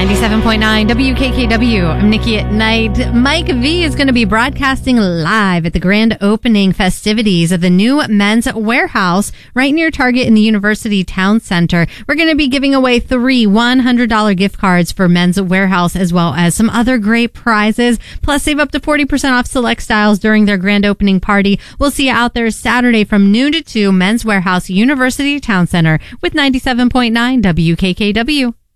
97.9 WKKW. I'm Nikki at Night. Mike V is going to be broadcasting live at the grand opening festivities of the new Men's Wearhouse right near Target in the University Town Center. We're going to be giving away 3 $100 gift cards for Men's Wearhouse, as well as some other great prizes. Plus, save up to 40% off select styles during their grand opening party. We'll see you out there Saturday from noon to 2, Men's Wearhouse, University Town Center with 97.9 WKKW.